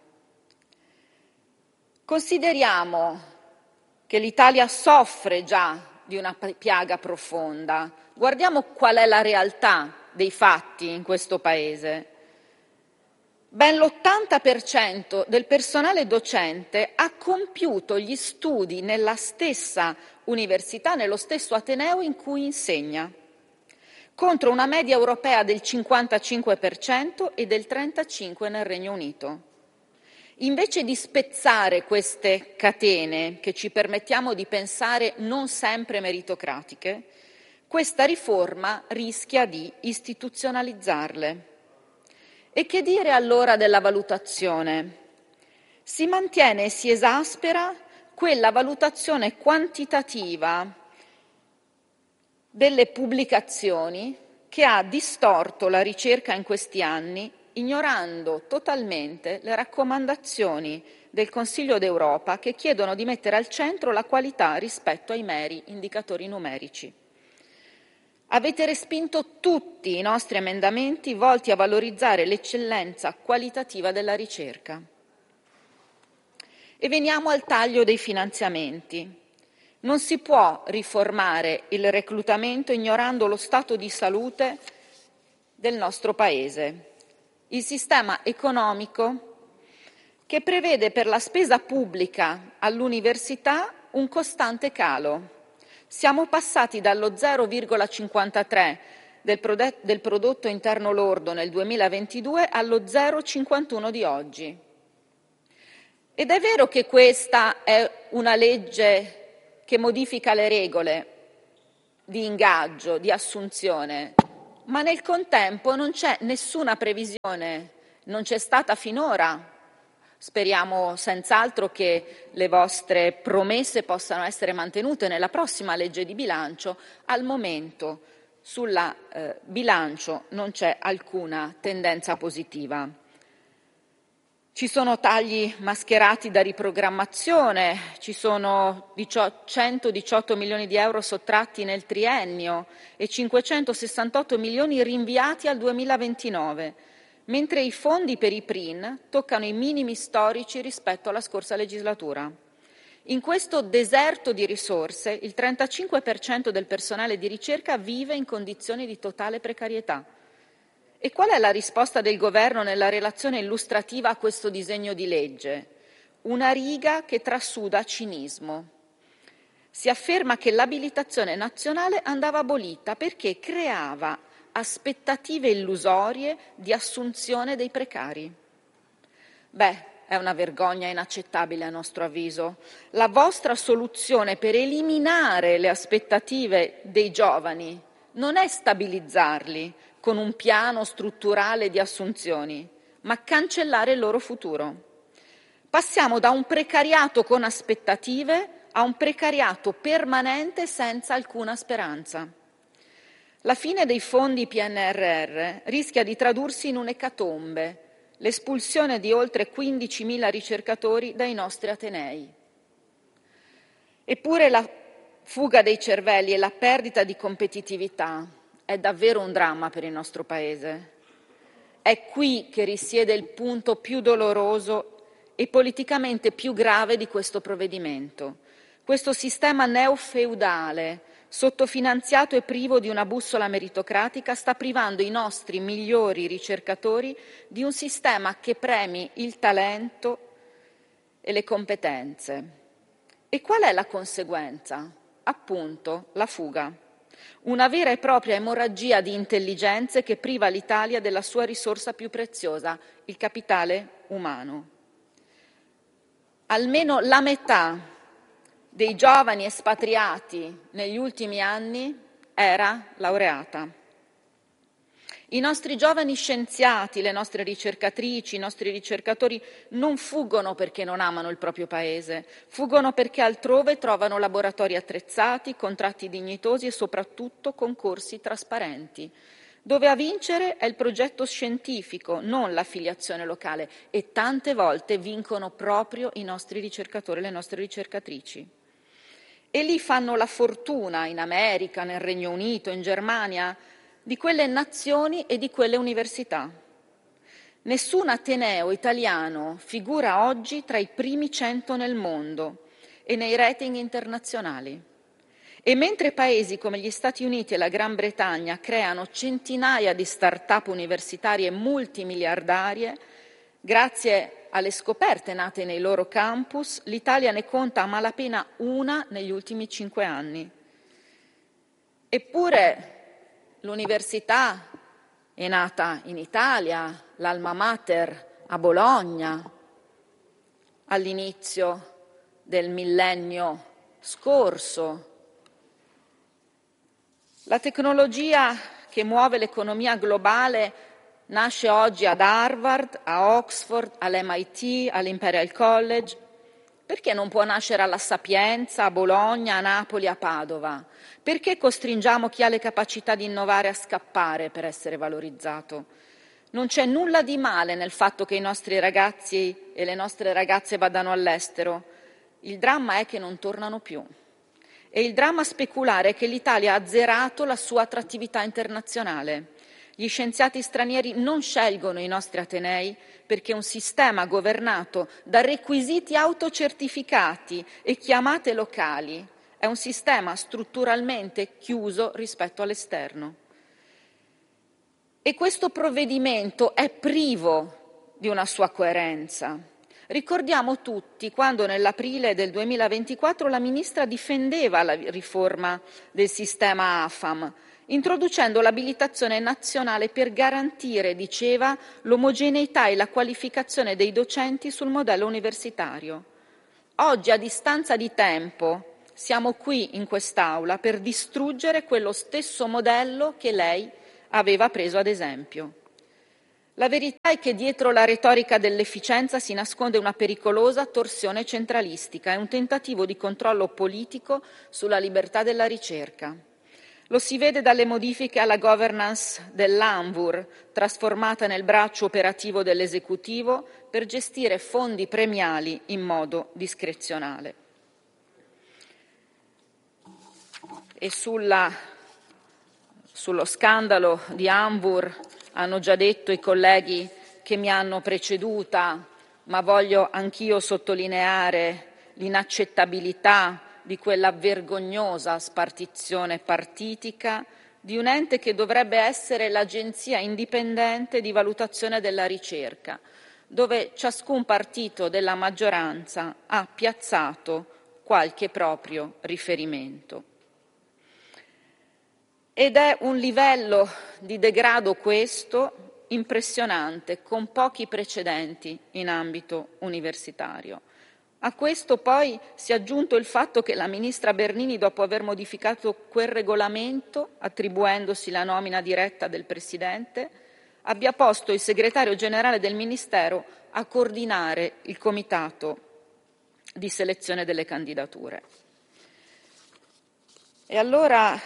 [SPEAKER 4] Consideriamo che l'Italia soffre già di una piaga profonda. Guardiamo qual è la realtà dei fatti in questo Paese. Ben l'80% del personale docente ha compiuto gli studi nella stessa università, nello stesso ateneo in cui insegna, contro una media europea del 55% e del 35% nel Regno Unito. Invece di spezzare queste catene, che ci permettiamo di pensare non sempre meritocratiche, questa riforma rischia di istituzionalizzarle. E che dire allora della valutazione? Si mantiene e si esaspera quella valutazione quantitativa delle pubblicazioni che ha distorto la ricerca in questi anni, ignorando totalmente le raccomandazioni del Consiglio d'Europa che chiedono di mettere al centro la qualità rispetto ai meri indicatori numerici. Avete respinto tutti i nostri emendamenti volti a valorizzare l'eccellenza qualitativa della ricerca. E veniamo al taglio dei finanziamenti. Non si può riformare il reclutamento ignorando lo stato di salute del nostro Paese, il sistema economico che prevede per la spesa pubblica all'università un costante calo. Siamo passati dallo 0,53 del prodotto interno lordo nel 2022 allo 0,51 di oggi. Ed è vero che questa è una legge che modifica le regole di ingaggio, di assunzione, ma nel contempo non c'è nessuna previsione, non c'è stata finora. Speriamo senz'altro che le vostre promesse possano essere mantenute nella prossima legge di bilancio. Al momento sul bilancio non c'è alcuna tendenza positiva. Ci sono tagli mascherati da riprogrammazione, ci sono 118 milioni di euro sottratti nel triennio e 568 milioni rinviati al 2029, mentre i fondi per i PRIN toccano i minimi storici rispetto alla scorsa legislatura. In questo deserto di risorse, il 35% del personale di ricerca vive in condizioni di totale precarietà. E qual è la risposta del Governo nella relazione illustrativa a questo disegno di legge? Una riga che trasuda cinismo. Si afferma che l'abilitazione nazionale andava abolita perché creava aspettative illusorie di assunzione dei precari. È una vergogna inaccettabile a nostro avviso. La vostra soluzione per eliminare le aspettative dei giovani non è stabilizzarli con un piano strutturale di assunzioni, ma cancellare il loro futuro. Passiamo da un precariato con aspettative a un precariato permanente senza alcuna speranza. La fine dei fondi PNRR rischia di tradursi in un'ecatombe, l'espulsione di oltre 15.000 ricercatori dai nostri atenei. Eppure la fuga dei cervelli e la perdita di competitività è davvero un dramma per il nostro Paese. È qui che risiede il punto più doloroso e politicamente più grave di questo provvedimento. Questo sistema neofeudale, sottofinanziato e privo di una bussola meritocratica, sta privando i nostri migliori ricercatori di un sistema che premi il talento e le competenze. E qual è la conseguenza? Appunto, la fuga. Una vera e propria emorragia di intelligenze che priva l'Italia della sua risorsa più preziosa, il capitale umano. Almeno la metà dei giovani espatriati negli ultimi anni era laureata. I nostri giovani scienziati, le nostre ricercatrici, i nostri ricercatori non fuggono perché non amano il proprio paese, fuggono perché altrove trovano laboratori attrezzati, contratti dignitosi e soprattutto concorsi trasparenti, dove a vincere è il progetto scientifico, non l'affiliazione locale, e tante volte vincono proprio i nostri ricercatori e le nostre ricercatrici. E lì fanno la fortuna in America, nel Regno Unito, in Germania, di quelle nazioni e di quelle università. Nessun ateneo italiano figura oggi tra i primi 100 nel mondo e nei rating internazionali. E mentre paesi come gli Stati Uniti e la Gran Bretagna creano centinaia di start-up universitarie multimiliardarie, grazie alle scoperte nate nei loro campus, l'Italia ne conta a malapena una negli ultimi 5 anni. Eppure l'università è nata in Italia, l'Alma Mater a Bologna, all'inizio del millennio scorso. La tecnologia che muove l'economia globale nasce oggi ad Harvard, a Oxford, all'MIT, all'Imperial College. Perché non può nascere alla Sapienza, a Bologna, a Napoli, a Padova? Perché costringiamo chi ha le capacità di innovare a scappare per essere valorizzato? Non c'è nulla di male nel fatto che i nostri ragazzi e le nostre ragazze vadano all'estero. Il dramma è che non tornano più. E il dramma speculare è che l'Italia ha azzerato la sua attrattività internazionale. Gli scienziati stranieri non scelgono i nostri atenei perché un sistema governato da requisiti autocertificati e chiamate locali è un sistema strutturalmente chiuso rispetto all'esterno. E questo provvedimento è privo di una sua coerenza. Ricordiamo tutti quando nell'aprile del 2024 la Ministra difendeva la riforma del sistema AFAM, introducendo l'abilitazione nazionale per garantire, diceva, l'omogeneità e la qualificazione dei docenti sul modello universitario. Oggi, a distanza di tempo, siamo qui in quest'Aula per distruggere quello stesso modello che lei aveva preso ad esempio. La verità è che dietro la retorica dell'efficienza si nasconde una pericolosa torsione centralistica e un tentativo di controllo politico sulla libertà della ricerca. Lo si vede dalle modifiche alla governance dell'ANVUR, trasformata nel braccio operativo dell'esecutivo per gestire fondi premiali in modo discrezionale. E sullo scandalo di ANVUR hanno già detto i colleghi che mi hanno preceduta, ma voglio anch'io sottolineare l'inaccettabilità di quella vergognosa spartizione partitica di un ente che dovrebbe essere l'Agenzia indipendente di valutazione della ricerca, dove ciascun partito della maggioranza ha piazzato qualche proprio riferimento. Ed è un livello di degrado questo impressionante, con pochi precedenti in ambito universitario. A questo poi si è aggiunto il fatto che la Ministra Bernini, dopo aver modificato quel regolamento, attribuendosi la nomina diretta del Presidente, abbia posto il Segretario Generale del Ministero a coordinare il Comitato di selezione delle candidature. E allora,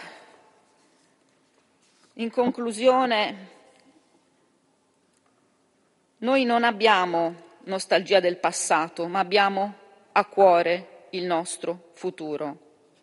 [SPEAKER 4] in conclusione, noi non abbiamo nostalgia del passato, ma abbiamo a cuore il nostro futuro.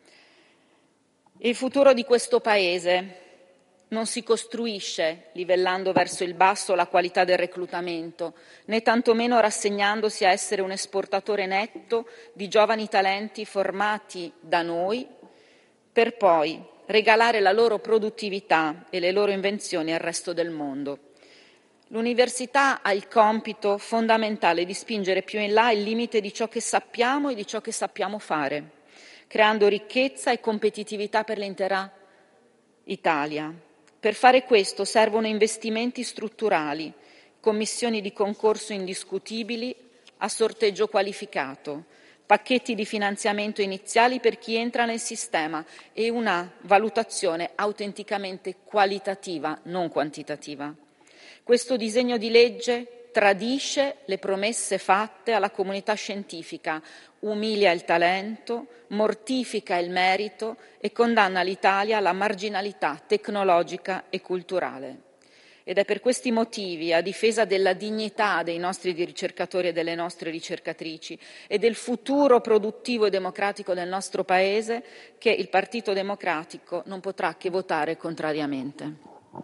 [SPEAKER 4] Il futuro di questo Paese non si costruisce livellando verso il basso la qualità del reclutamento, né tantomeno rassegnandosi a essere un esportatore netto di giovani talenti formati da noi per poi regalare la loro produttività e le loro invenzioni al resto del mondo. L'università ha il compito fondamentale di spingere più in là il limite di ciò che sappiamo e di ciò che sappiamo fare, creando ricchezza e competitività per l'intera Italia. Per fare questo servono investimenti strutturali, commissioni di concorso indiscutibili a sorteggio qualificato, pacchetti di finanziamento iniziali per chi entra nel sistema e una valutazione autenticamente qualitativa, non quantitativa. Questo disegno di legge tradisce le promesse fatte alla comunità scientifica, umilia il talento, mortifica il merito e condanna l'Italia alla marginalità tecnologica e culturale. Ed è per questi motivi, a difesa della dignità dei nostri ricercatori e delle nostre ricercatrici e del futuro produttivo e democratico del nostro Paese, che il Partito Democratico non potrà che votare contrariamente.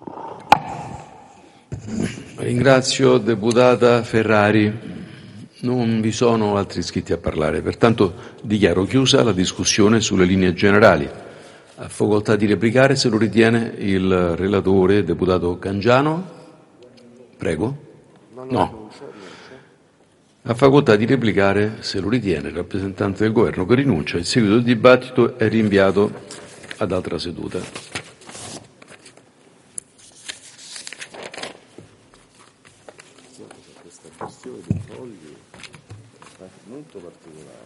[SPEAKER 2] Ringrazio deputata Ferrari. Non vi sono altri iscritti a parlare, pertanto dichiaro chiusa la discussione sulle linee generali. Ha facoltà di replicare, se lo ritiene, il relatore, deputato Cangiano. Prego. No. Ha facoltà di replicare, se lo ritiene, il rappresentante del Governo, che rinuncia. Il seguito del dibattito è rinviato ad altra seduta.
[SPEAKER 5] Questa questione dei fogli è molto particolare.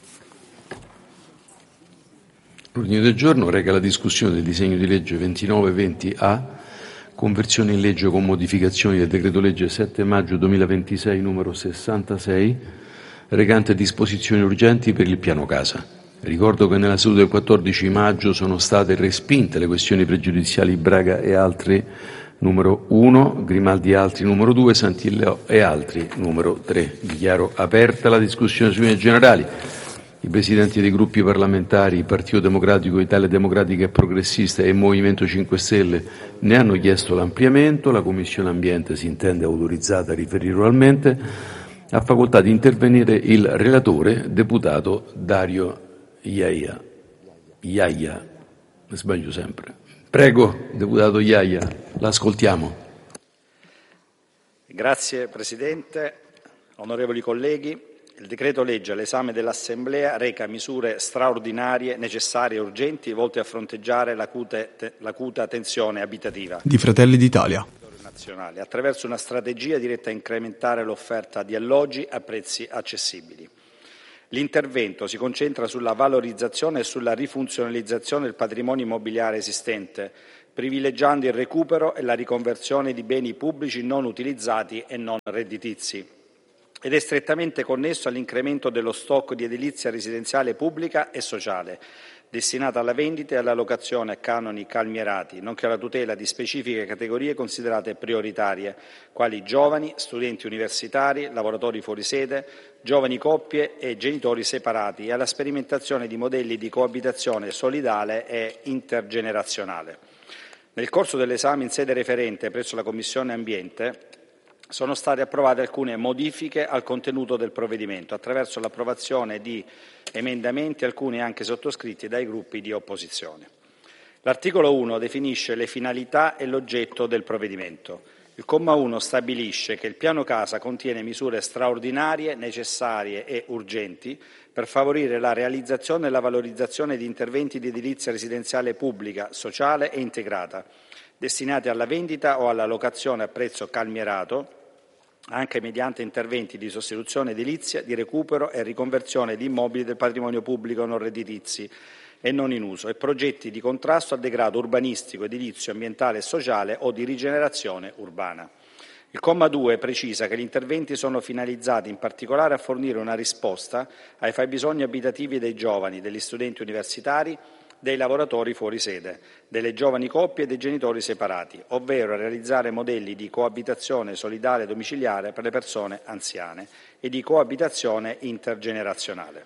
[SPEAKER 2] L'ordine del giorno reca la discussione del disegno di legge 2920A, conversione in legge con modificazioni del decreto legge 7 maggio 2026 numero 66, recante disposizioni urgenti per il piano casa. Ricordo che nella seduta del 14 maggio sono state respinte le questioni pregiudiziali Braga e altri numero 1, Grimaldi e altri numero 2, Santillo e altri numero 3. Dichiaro aperta la discussione sulle linee generali. I presidenti dei gruppi parlamentari Partito Democratico, Italia Democratica e Progressista e Movimento 5 Stelle ne hanno chiesto l'ampliamento. La Commissione Ambiente si intende autorizzata a riferire oralmente. Ha facoltà di intervenire il relatore, deputato Dario Iaia. Sbaglio sempre. Prego, deputato Iaia, l'ascoltiamo.
[SPEAKER 6] Grazie Presidente, onorevoli colleghi. Il decreto legge all'esame dell'Assemblea reca misure straordinarie, necessarie e urgenti volte a fronteggiare l'acuta tensione abitativa
[SPEAKER 7] di Fratelli d'Italia
[SPEAKER 6] nazionale attraverso una strategia diretta a incrementare l'offerta di alloggi a prezzi accessibili. L'intervento si concentra sulla valorizzazione e sulla rifunzionalizzazione del patrimonio immobiliare esistente, privilegiando il recupero e la riconversione di beni pubblici non utilizzati e non redditizi, ed è strettamente connesso all'incremento dello stock di edilizia residenziale pubblica e sociale, destinata alla vendita e alla locazione a canoni calmierati, nonché alla tutela di specifiche categorie considerate prioritarie, quali giovani, studenti universitari, lavoratori fuori sede, giovani coppie e genitori separati, e alla sperimentazione di modelli di coabitazione solidale e intergenerazionale. Nel corso dell'esame in sede referente presso la Commissione Ambiente sono state approvate alcune modifiche al contenuto del provvedimento attraverso l'approvazione di emendamenti, alcuni anche sottoscritti dai gruppi di opposizione. L'articolo 1 definisce le finalità e l'oggetto del provvedimento. Il comma 1 stabilisce che il piano casa contiene misure straordinarie, necessarie e urgenti per favorire la realizzazione e la valorizzazione di interventi di edilizia residenziale pubblica, sociale e integrata, destinati alla vendita o alla locazione a prezzo calmierato, anche mediante interventi di sostituzione edilizia, di recupero e riconversione di immobili del patrimonio pubblico non redditizi e non in uso, e progetti di contrasto al degrado urbanistico, edilizio, ambientale e sociale o di rigenerazione urbana. Il comma 2 precisa che gli interventi sono finalizzati in particolare a fornire una risposta ai fabbisogni abitativi dei giovani, degli studenti universitari, dei lavoratori fuori sede, delle giovani coppie e dei genitori separati, ovvero a realizzare modelli di coabitazione solidale domiciliare per le persone anziane e di coabitazione intergenerazionale.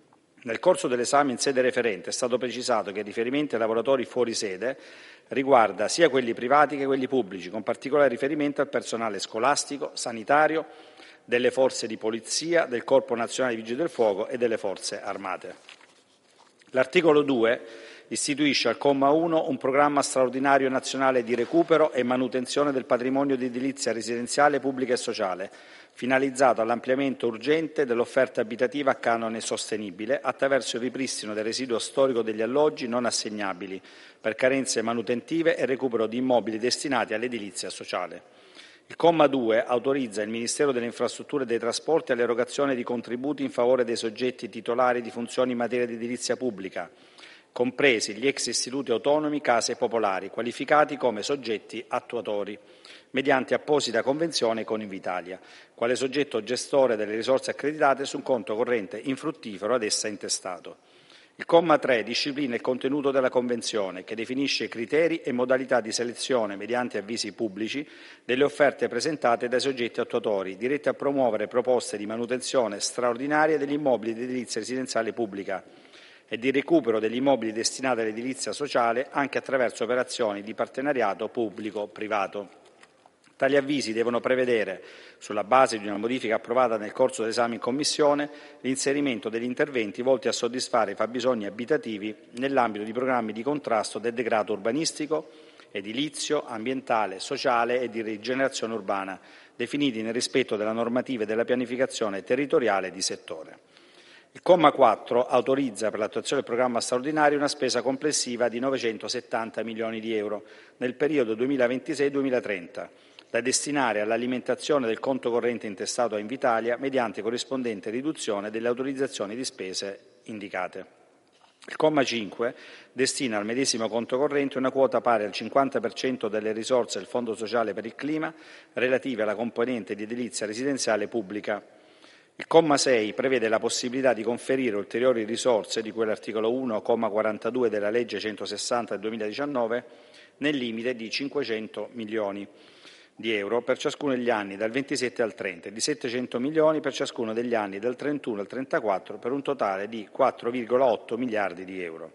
[SPEAKER 6] Nel corso dell'esame in sede referente è stato precisato che il riferimento ai lavoratori fuori sede riguarda sia quelli privati che quelli pubblici, con particolare riferimento al personale scolastico, sanitario, delle forze di polizia, del Corpo Nazionale dei Vigili del Fuoco e delle Forze Armate. L'articolo 2 istituisce al comma 1 un programma straordinario nazionale di recupero e manutenzione del patrimonio di edilizia residenziale pubblica e sociale, finalizzato all'ampliamento urgente dell'offerta abitativa a canone sostenibile attraverso il ripristino del residuo storico degli alloggi non assegnabili per carenze manutentive e recupero di immobili destinati all'edilizia sociale. Il comma 2 autorizza il Ministero delle Infrastrutture e dei Trasporti all'erogazione di contributi in favore dei soggetti titolari di funzioni in materia di edilizia pubblica, compresi gli ex istituti autonomi case popolari, qualificati come soggetti attuatori, mediante apposita convenzione con Invitalia, quale soggetto gestore delle risorse accreditate su un conto corrente infruttifero ad essa intestato. Il comma 3 disciplina il contenuto della Convenzione, che definisce criteri e modalità di selezione mediante avvisi pubblici delle offerte presentate dai soggetti attuatori, diretti a promuovere proposte di manutenzione straordinaria degli immobili di edilizia residenziale pubblica e di recupero degli immobili destinati all'edilizia sociale, anche attraverso operazioni di partenariato pubblico-privato. Tali avvisi devono prevedere, sulla base di una modifica approvata nel corso dell'esame in Commissione, l'inserimento degli interventi volti a soddisfare i fabbisogni abitativi nell'ambito di programmi di contrasto del degrado urbanistico, edilizio, ambientale, sociale e di rigenerazione urbana, definiti nel rispetto della normativa e della pianificazione territoriale di settore. Il comma 4 autorizza per l'attuazione del programma straordinario una spesa complessiva di 970 milioni di euro nel periodo 2026-2030, da destinare all'alimentazione del conto corrente intestato a Invitalia mediante corrispondente riduzione delle autorizzazioni di spese indicate. Il comma 5 destina al medesimo conto corrente una quota pari al 50% delle risorse del Fondo sociale per il clima relative alla componente di edilizia residenziale pubblica. Il comma 6 prevede la possibilità di conferire ulteriori risorse di cui l'articolo 1, comma 42 della legge 160 del 2019 nel limite di 500 milioni di euro per ciascuno degli anni dal 27 al 30 e di 700 milioni per ciascuno degli anni dal 31 al 34 per un totale di 4,8 miliardi di euro.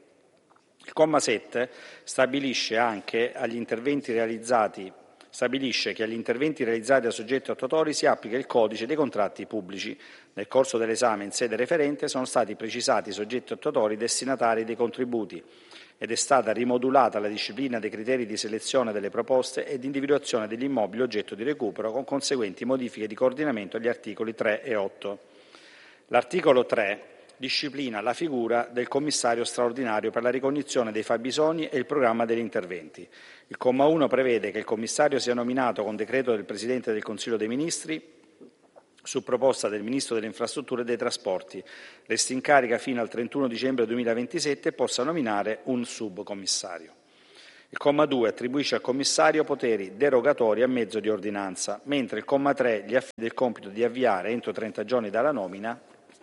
[SPEAKER 6] Il comma 7 stabilisce che agli interventi realizzati da soggetti attuatori si applica il codice dei contratti pubblici. Nel corso dell'esame in sede referente sono stati precisati i soggetti attuatori destinatari dei contributi ed è stata rimodulata la disciplina dei criteri di selezione delle proposte ed individuazione degli immobili oggetto di recupero, con conseguenti modifiche di coordinamento agli articoli 3 e 8. L'articolo 3 disciplina la figura del commissario straordinario per la ricognizione dei fabbisogni e il programma degli interventi. Il comma 1 prevede che il commissario sia nominato con decreto del Presidente del Consiglio dei Ministri su proposta del Ministro delle Infrastrutture e dei Trasporti, resti in carica fino al 31 dicembre 2027 e possa nominare un subcommissario. Il comma 2 attribuisce al commissario poteri derogatori a mezzo di ordinanza, mentre il comma 3 gli affida il compito di avviare, entro 30 giorni dalla nomina,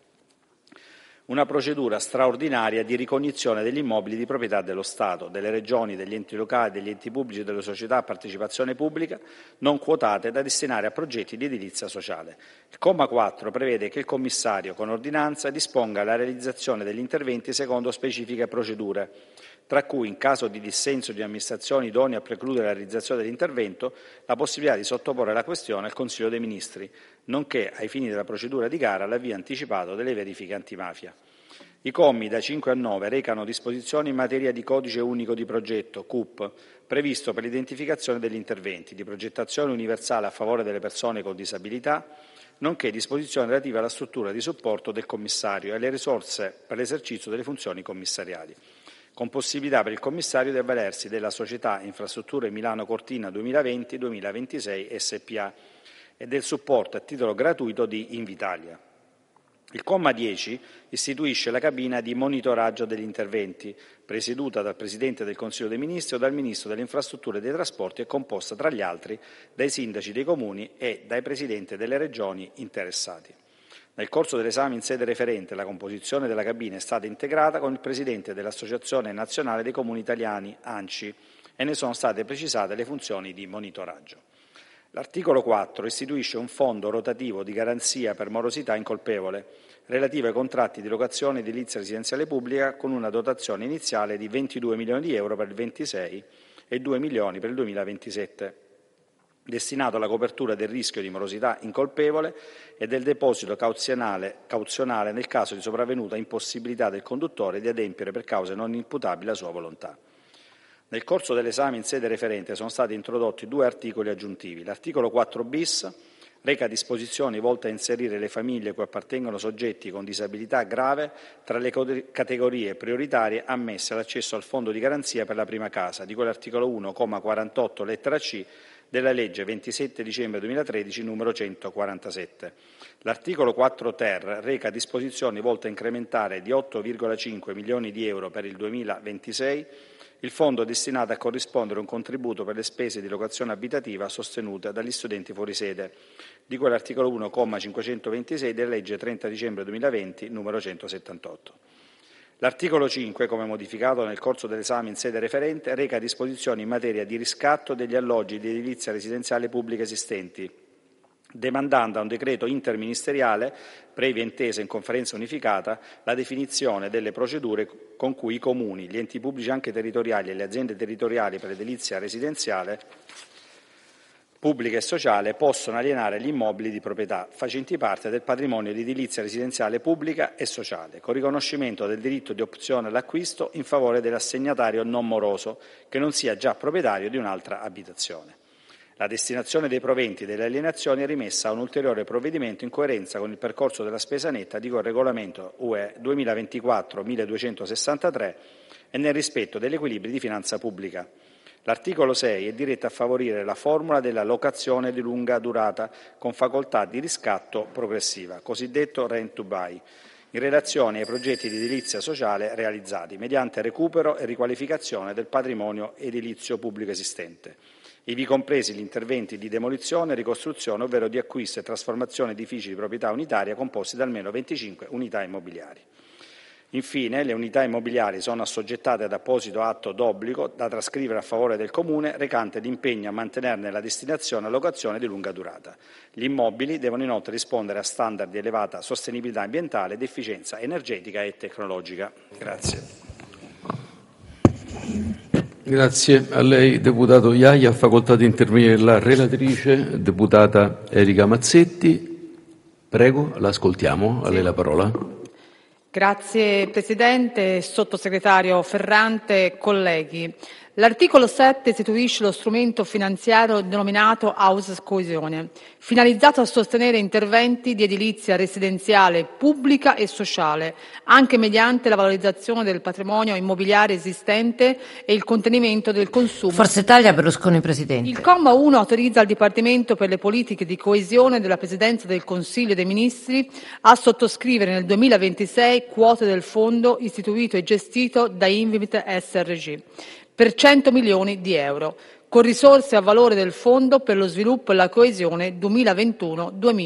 [SPEAKER 6] una procedura straordinaria di ricognizione degli immobili di proprietà dello Stato, delle Regioni, degli enti locali, degli enti pubblici e delle società a partecipazione pubblica non quotate da destinare a progetti di edilizia sociale. Il comma 4 prevede che il commissario, con ordinanza, disponga la realizzazione degli interventi secondo specifiche procedure, tra cui, in caso di dissenso di amministrazioni idonee a precludere la realizzazione dell'intervento, la possibilità di sottoporre la questione al Consiglio dei Ministri, nonché, ai fini della procedura di gara, l'avvio anticipato delle verifiche antimafia. I commi da 5 a 9 recano disposizioni in materia di codice unico di progetto, CUP, previsto per l'identificazione degli interventi, di progettazione universale a favore delle persone con disabilità, nonché disposizioni relative alla struttura di supporto del commissario e alle risorse per l'esercizio delle funzioni commissariali, con possibilità per il commissario di avvalersi della società Infrastrutture Milano Cortina 2020-2026 SpA e del supporto a titolo gratuito di Invitalia. Il comma 10 istituisce la cabina di monitoraggio degli interventi, presieduta dal Presidente del Consiglio dei Ministri o dal Ministro delle Infrastrutture e dei Trasporti e composta, tra gli altri, dai sindaci dei comuni e dai Presidenti delle regioni interessati. Nel corso dell'esame in sede referente, la composizione della cabina è stata integrata con il Presidente dell'Associazione Nazionale dei Comuni Italiani, ANCI, e ne sono state precisate le funzioni di monitoraggio. L'articolo 4 istituisce un fondo rotativo di garanzia per morosità incolpevole, relativo ai contratti di locazione edilizia residenziale pubblica, con una dotazione iniziale di 22 milioni di euro per il 2026 e 2 milioni per il 2027, destinato alla copertura del rischio di morosità incolpevole e del deposito cauzionale nel caso di sopravvenuta impossibilità del conduttore di adempiere per cause non imputabili alla sua volontà. Nel corso dell'esame in sede referente sono stati introdotti 2 articoli aggiuntivi. L'articolo 4 bis reca disposizioni volte a inserire le famiglie cui appartengono soggetti con disabilità grave tra le categorie prioritarie ammesse all'accesso al fondo di garanzia per la prima casa, di cui l'articolo 1, comma 48, lettera C, della legge 27 dicembre 2013 numero 147. L'articolo 4 ter reca disposizioni volte a incrementare di 8,5 milioni di euro per il 2026 il fondo destinato a corrispondere un contributo per le spese di locazione abitativa sostenute dagli studenti fuori sede, di cui l'articolo 1, comma 526 della legge 30 dicembre 2020 numero 178. L'articolo 5, come modificato nel corso dell'esame in sede referente, reca disposizioni in materia di riscatto degli alloggi di edilizia residenziale pubblica esistenti, demandando a un decreto interministeriale, previa intesa in conferenza unificata, la definizione delle procedure con cui i comuni, gli enti pubblici anche territoriali e le aziende territoriali per l'edilizia residenziale pubblica e sociale possono alienare gli immobili di proprietà facenti parte del patrimonio di edilizia residenziale pubblica e sociale, con riconoscimento del diritto di opzione all'acquisto in favore dell'assegnatario non moroso, che non sia già proprietario di un'altra abitazione. La destinazione dei proventi delle alienazioni è rimessa a un ulteriore provvedimento in coerenza con il percorso della spesa netta di quel regolamento UE 2024-1263 e nel rispetto degli equilibri di finanza pubblica. L'articolo 6 è diretto a favorire la formula della locazione di lunga durata con facoltà di riscatto progressiva, cosiddetto rent to buy, in relazione ai progetti di edilizia sociale realizzati mediante recupero e riqualificazione del patrimonio edilizio pubblico esistente, ivi compresi gli interventi di demolizione, ricostruzione, ovvero di acquisto e trasformazione di edifici di proprietà unitaria composti da almeno 25 unità immobiliari. Infine, le unità immobiliari sono assoggettate ad apposito atto d'obbligo da trascrivere a favore del Comune, recante l'impegno a mantenerne la destinazione a locazione di lunga durata. Gli immobili devono inoltre rispondere a standard di elevata sostenibilità ambientale ed efficienza energetica e tecnologica. Grazie.
[SPEAKER 2] Grazie a lei, deputato Iaia. Ha facoltà di intervenire la relatrice, deputata Erika Mazzetti. Prego, l'ascoltiamo. A lei la parola.
[SPEAKER 7] Grazie Presidente, Sottosegretario Ferrante, colleghi. L'articolo 7 istituisce lo strumento finanziario denominato House Coesione, finalizzato a sostenere interventi di edilizia residenziale pubblica e sociale, anche mediante la valorizzazione del patrimonio immobiliare esistente e il contenimento del consumo.
[SPEAKER 8] Forza Italia, Berlusconi Presidente.
[SPEAKER 7] Il comma 1 autorizza il Dipartimento per le politiche di coesione della Presidenza del Consiglio dei Ministri a sottoscrivere nel 2026 quote del fondo istituito e gestito da Invimit SRG per 100 milioni di euro, con risorse a valore del Fondo per lo sviluppo e la coesione 2021-2027.